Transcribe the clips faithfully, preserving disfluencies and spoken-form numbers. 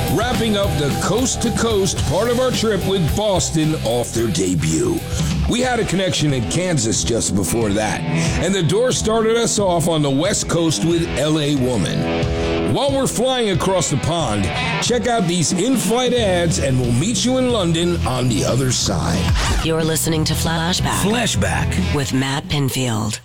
wrapping up the coast-to-coast part of our trip with Boston off their debut. We had a connection in Kansas just before that, and the door started us off on the West Coast with L A Woman. While we're flying across the pond, check out these in-flight ads, and we'll meet you in London on the other side. You're listening to Flashback. Flashback with Matt Pinfield.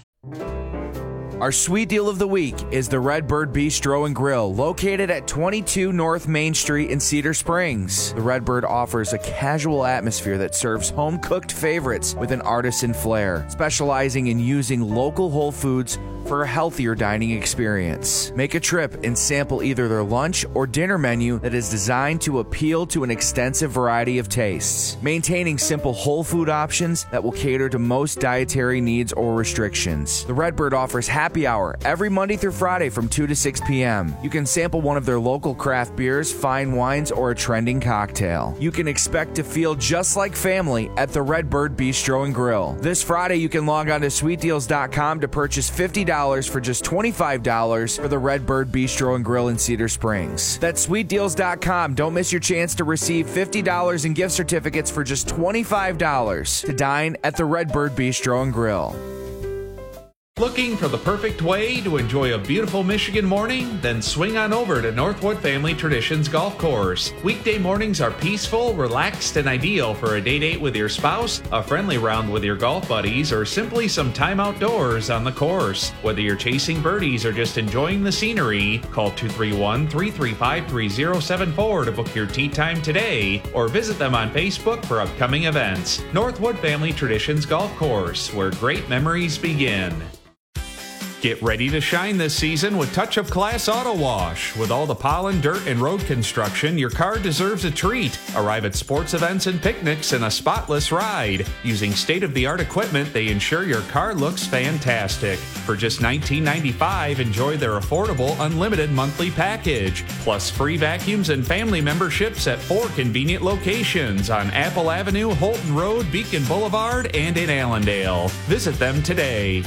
Our sweet deal of the week is the Redbird Bistro and Grill, located at twenty-two North Main Street in Cedar Springs. The Redbird offers a casual atmosphere that serves home-cooked favorites with an artisan flair, specializing in using local whole foods for a healthier dining experience. Make a trip and sample either their lunch or dinner menu that is designed to appeal to an extensive variety of tastes, maintaining simple whole food options that will cater to most dietary needs or restrictions. The Redbird offers happy hour every Monday through Friday from two to six p.m. You can sample one of their local craft beers, fine wines, or a trending cocktail. You can expect to feel just like family at the Redbird Bistro and Grill. This Friday, you can log on to sweet deals dot com to purchase fifty dollars for just twenty-five dollars for the Redbird Bistro and Grill in Cedar Springs. That's sweet deals dot com. Don't miss your chance to receive fifty dollars in gift certificates for just twenty-five dollars to dine at the Redbird Bistro and Grill. Looking for the perfect way to enjoy a beautiful Michigan morning? Then swing on over to Northwood Family Traditions Golf Course. Weekday mornings are peaceful, relaxed, and ideal for a day date with your spouse, a friendly round with your golf buddies, or simply some time outdoors on the course. Whether you're chasing birdies or just enjoying the scenery, call two three one, three three five, three zero seven four to book your tee time today, or visit them on Facebook for upcoming events. Northwood Family Traditions Golf Course, where great memories begin. Get ready to shine this season with Touch of Class Auto Wash. With all the pollen, dirt, and road construction, your car deserves a treat. Arrive at sports events and picnics in a spotless ride. Using state-of-the-art equipment, they ensure your car looks fantastic. For just nineteen ninety-five dollars, enjoy their affordable, unlimited monthly package. Plus free vacuums and family memberships at four convenient locations on Apple Avenue, Holton Road, Beacon Boulevard, and in Allendale. Visit them today.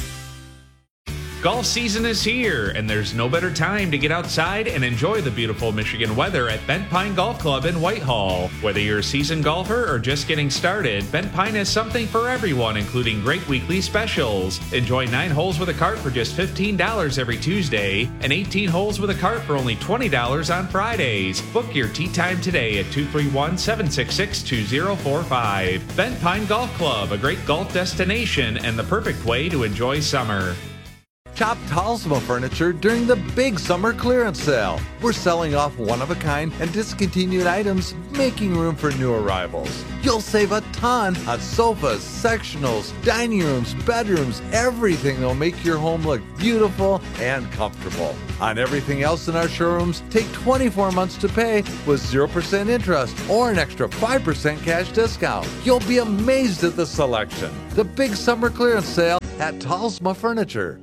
Golf season is here, and there's no better time to get outside and enjoy the beautiful Michigan weather at Bent Pine Golf Club in Whitehall. Whether you're a seasoned golfer or just getting started, Bent Pine has something for everyone, including great weekly specials. Enjoy nine holes with a cart for just fifteen dollars every Tuesday, and eighteen holes with a cart for only twenty dollars on Fridays. Book your tee time today at two three one, seven six six, two zero four five. Bent Pine Golf Club, a great golf destination and the perfect way to enjoy summer. Shop Talsma Furniture during the big summer clearance sale. We're selling off one-of-a-kind and discontinued items, making room for new arrivals. You'll save a ton on sofas, sectionals, dining rooms, bedrooms, everything that'll make your home look beautiful and comfortable. On everything else in our showrooms, take twenty-four months to pay with zero percent interest or an extra five percent cash discount. You'll be amazed at the selection. The big summer clearance sale at Talsma Furniture.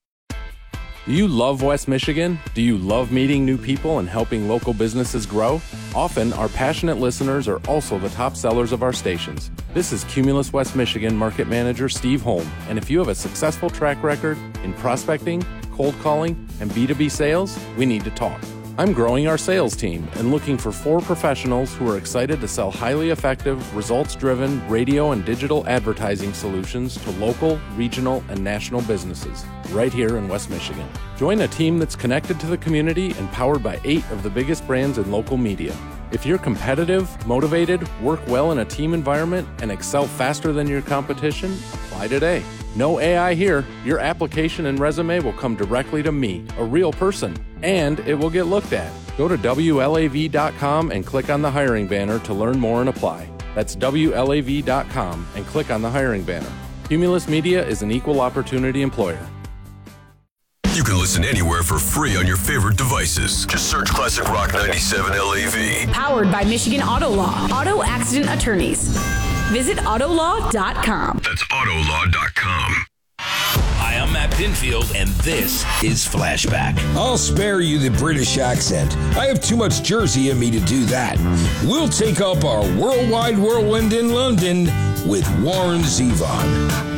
Do you love West Michigan? Do you love meeting new people and helping local businesses grow? Often, our passionate listeners are also the top sellers of our stations. This is Cumulus West Michigan Market Manager Steve Holm, and if you have a successful track record in prospecting, cold calling, and B two B sales, we need to talk. I'm growing our sales team and looking for four professionals who are excited to sell highly effective, results-driven radio and digital advertising solutions to local, regional, and national businesses right here in West Michigan. Join a team that's connected to the community and powered by eight of the biggest brands in local media. If you're competitive, motivated, work well in a team environment, and excel faster than your competition, apply today. No A I here. Your application and resume will come directly to me, a real person, and it will get looked at. Go to W L A V dot com and click on the hiring banner to learn more and apply. That's W L A V dot com and click on the hiring banner. Cumulus Media is an equal opportunity employer. You can listen anywhere for free on your favorite devices. Just search Classic Rock ninety-seven L A V. Powered by Michigan Auto Law. Auto accident attorneys. Visit auto law dot com. That's auto law dot com. Hi, I'm Matt Pinfield, and this is Flashback. I'll spare you the British accent. I have too much Jersey in me to do that. We'll take up our worldwide whirlwind in London with Warren Zevon.